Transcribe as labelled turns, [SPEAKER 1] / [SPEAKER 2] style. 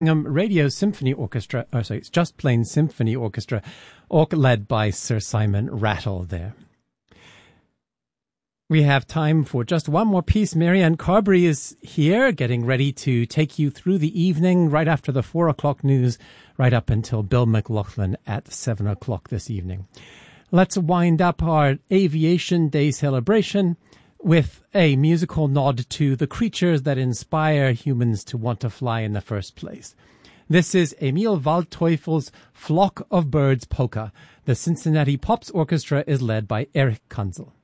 [SPEAKER 1] Radio Symphony Orchestra, it's Just Plain Symphony Orchestra, led by Sir Simon Rattle there. We have time for just one more piece. Marianne Carberry is here, getting ready to take you through the evening, right after the 4 o'clock news, right up until Bill McLaughlin at 7 o'clock this evening. Let's wind up our Aviation Day celebration with a musical nod to the creatures that inspire humans to want to fly in the first place. This is Emil Waldteufel's Flock of Birds polka. The Cincinnati Pops Orchestra is led by Eric Kunzel.